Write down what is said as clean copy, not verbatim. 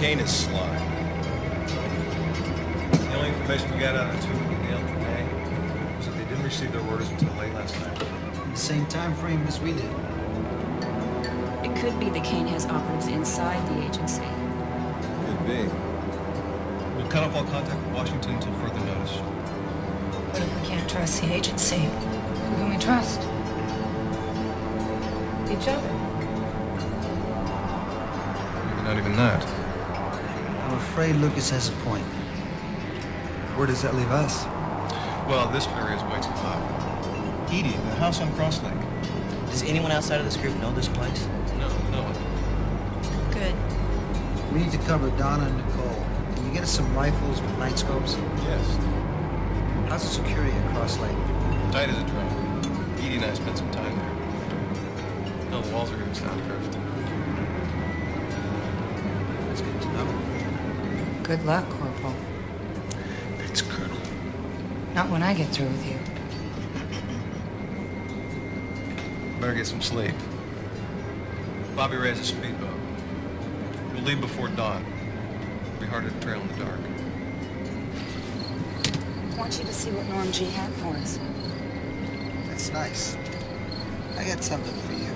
Kane is sly. The only information we got out of the two of Neil today was that they didn't receive their orders until late last night. The same time frame as we did. It could be that Kane has operatives inside the agency. Could be. We'll cut off all contact with Washington until further notice. What if we can't trust the agency? Who can we trust? Each other. Maybe not even that. I'm afraid Lucas has a point. Where does that leave us? Well, this area is way too hot. Edie, the house on Cross Lake. Does anyone outside of this group know this place? No. Good. We need to cover Donna and Nicole. Can you get us some rifles with night scopes? Yes. How's the security at Cross Lake? Tight as a drum. Edie and I spent some time there. No, the walls are getting soundproofed. That's good to know. Good luck, Corporal. That's Colonel. Not when I get through with you. Better get some sleep. Bobby Ray has a speedboat. We'll leave before dawn. It'll be harder to trail in the dark. I want you to see what Norm G had for us. That's nice. I got something for